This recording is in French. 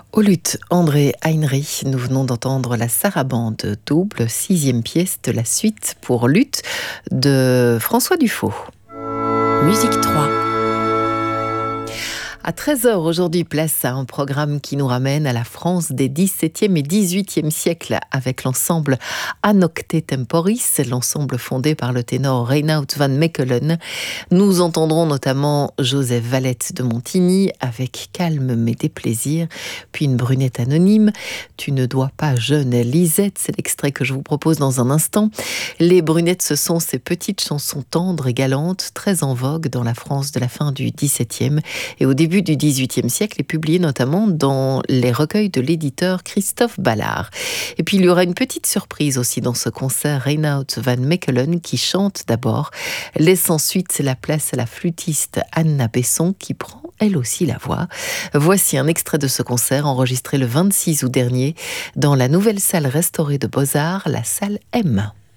Au luth, André Heinrich, nous venons d'entendre la sarabande double, 6e pièce de la suite pour luth de François Dufaux. Musique 3. À 13h aujourd'hui, place à un programme qui nous ramène à la France des XVIIe et XVIIIe siècles avec l'ensemble Anocte Temporis, l'ensemble fondé par le ténor Reinout van Mechelen. Nous entendrons notamment Joseph Valette de Montigny avec Calme mais déplaisir, puis une brunette anonyme. Tu ne dois pas, jeune Lisette, c'est l'extrait que je vous propose dans un instant. Les brunettes, ce sont ces petites chansons tendres et galantes, très en vogue dans la France de la fin du XVIIe et au début du XVIIIe siècle, et publié notamment dans les recueils de l'éditeur Christophe Ballard. Et puis il y aura une petite surprise aussi dans ce concert, Reinout van Mechelen qui chante d'abord, laisse ensuite la place à la flûtiste Anna Besson qui prend elle aussi la voix. Voici un extrait de ce concert enregistré le 26 août dernier dans la nouvelle salle restaurée de Beaux-Arts, la salle M.